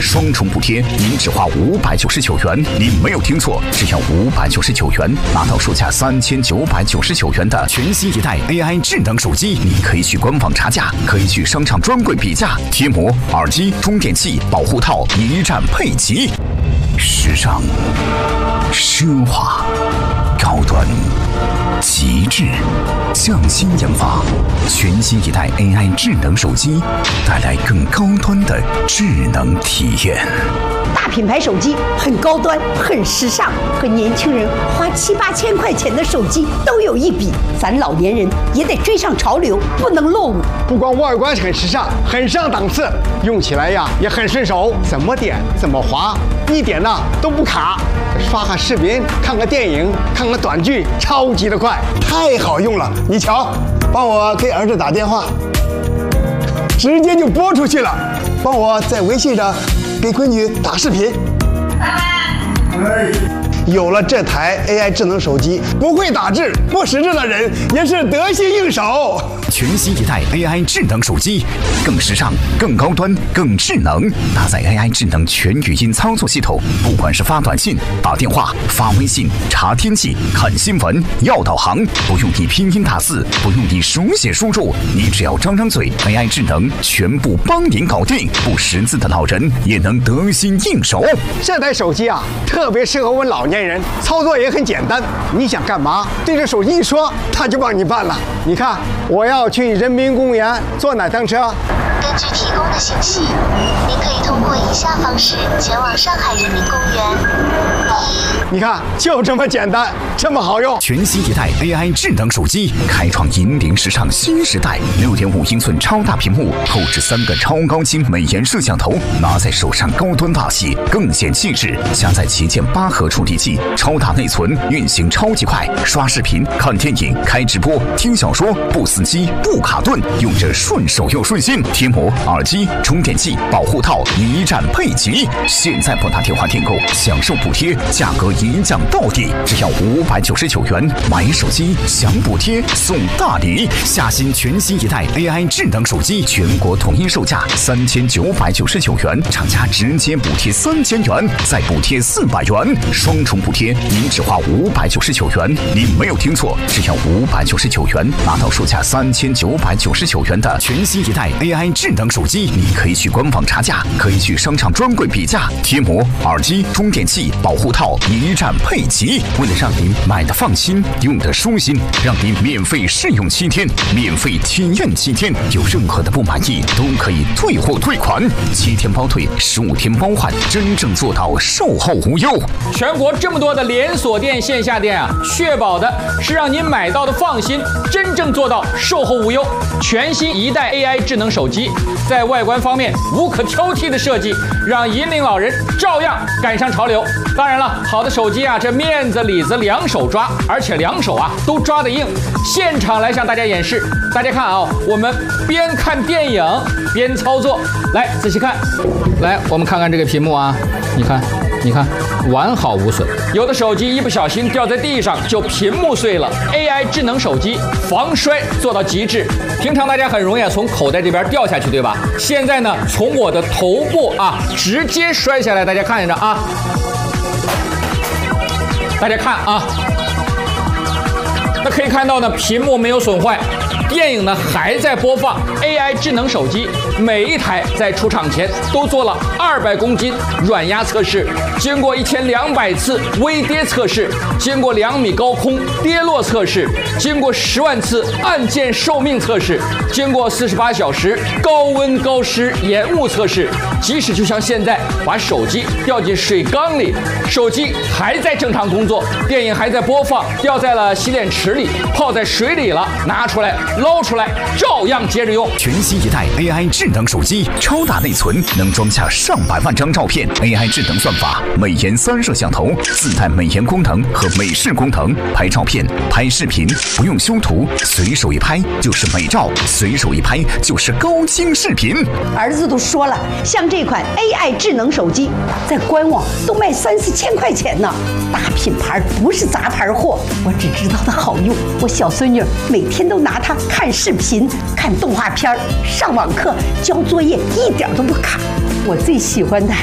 双重补贴，您只花599元。您没有听错，只要599元，拿到售价3999元的全新一代 AI 智能手机。你可以去官网查价，可以去商场专柜比价，贴膜、耳机、充电器、保护套一站配齐。时尚、奢华、高端、极致，匠心研发，全新一代 AI 智能手机，带来更高端的智能体验。 大品牌手机很高端，很时尚，和年轻人花7、8千块钱的手机都有一比。咱老年人也得追上潮流，不能落伍。 不光外观很时尚，很上档次，用起来呀也很顺手，怎么点怎么滑，一点呢都不卡。刷个视频，看个电影，看个短剧，超级的快，太好用了。你瞧，帮我给儿子打电话，直接就拨出去了。帮我在微信上给闺女打视频。有了这台 AI 智能手机，不会打字、不识字的人也是得心应手。 全新一代 AI 智能手机，更时尚、更高端、更智能，搭载 AI 智能全语音操作系统，不管是发短信、打电话、发微信、查天气、看新闻、要导航，不用你拼音打字，不用你手写输入，你只要张张嘴 ，AI 智能全部帮您搞定。不识字的老人也能得心应手。 这台手机啊，特别适合我们老年人，操作也很简单。你想干嘛，对着手机一说，它就帮你办了。你看，我要去人民公园坐哪趟车？ 根据提供的信息，您可以通过以下方式前往上海人民公园。 你看，就这么简单，这么好用。 全新一代 AI 智能手机，开创引领时尚新时代。6.5英寸超大屏幕，后置3个超高清美颜摄像头，拿在手上高端大气，更显气质。加载旗舰8核处理器，超大内存，运行超级快。刷视频、看电影、开直播、听小说，不死机、不卡顿，用着顺手又顺心。贴膜、耳机、充电器、保护套一站配齐。现在拨打电话订购，享受补贴，价格一降到底，只要599元。买手机享补贴送大礼，下新全新一代 AI 智能手机，全国统一售价3999元，厂家直接补贴3000元，再补贴400元，双重补贴，您只花599元。您没有听错，只要599元，拿到售价3999元的全新一代 AI 智能手机。你可以去官网查价，可以去商场专柜比价，贴膜、耳机、充电器、保护套一站配齐。为了让您买的放心，用的舒心，让您免费试用7天，免费体验7天，有任何的不满意都可以退货退款，7天包退，15天包换，真正做到售后无忧。 全国这么多的连锁店、线下店啊，确保的是让您买到的放心，真正做到售后无忧。全新一代 AI 智能手机，在外观方面无可挑剔的设计，让引领老人照样赶上潮流。当然了，好的手机啊，这面子里子两手抓，而且两手啊都抓得硬。现场来向大家演示，大家看啊，我们边看电影边操作，来仔细看，来我们看看这个屏幕啊，你看，完好无损。有的手机一不小心掉在地上就屏幕碎了。AI 智能手机防摔做到极致。平常大家很容易从口袋这边掉下去，对吧？现在呢，从我的头部啊直接摔下来，大家看着啊，大家看啊，那可以看到呢，屏幕没有损坏。电影呢还在播放。AI 智能手机每一台在出厂前都做了200公斤软压测试，经过1200次微跌测试，经过2米高空跌落测试，经过10万次按键寿命测试，经过48小时高温高湿延误测试。即使就像现在把手机掉进水缸里，手机还在正常工作，电影还在播放，掉在了洗脸池里，泡在水里了，拿出来捞出来，照样接着用。 全新一代 AI 智能手机，超大内存，能装下上百万张照片。AI 智能算法，美颜3摄像头，自带美颜功能和美视功能，拍照片、拍视频不用修图，随手一拍就是美照，随手一拍就是高清视频。 儿子都说了，像这款 AI 智能手机，在官网都卖3、4千块钱呢。大品牌不是杂牌货，我只知道它好用。我小孙女每天都拿它看视频、看动画片、上网课、交作业，一点都不卡。我最喜欢的